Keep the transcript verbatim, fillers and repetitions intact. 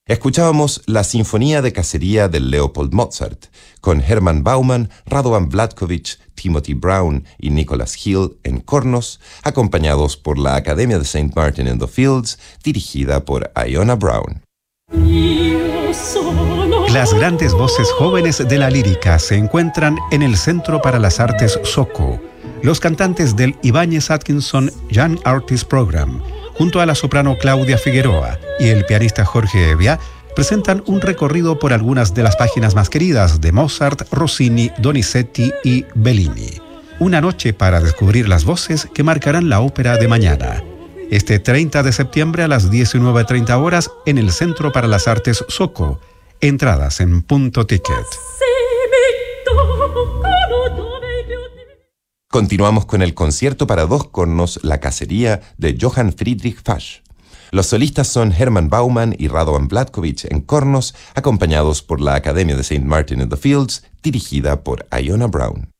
Escuchábamos la Sinfonía de Cacería de Leopold Mozart, con Hermann Baumann, Radovan Vlatkovich, Timothy Brown y Nicholas Hill en cornos, acompañados por la Academia de Saint Martin in the Fields, dirigida por Iona Brown. Las grandes voces jóvenes de la lírica se encuentran en el Centro para las Artes SOCO. Los cantantes del Ibáñez Atkinson Young Artist Program, junto a la soprano Claudia Figueroa y el pianista Jorge Evia, presentan un recorrido por algunas de las páginas más queridas de Mozart, Rossini, Donizetti y Bellini. Una noche para descubrir las voces que marcarán la ópera de mañana. Este treinta de septiembre a las diecinueve treinta horas en el Centro para las Artes SOCO. Entradas en Punto Ticket. Continuamos con el concierto para dos cornos La Cacería de Johann Friedrich Fasch. Los solistas son Hermann Baumann y Radovan Vlatkovich en cornos, acompañados por la Academia de Saint Martin in the Fields, dirigida por Iona Brown.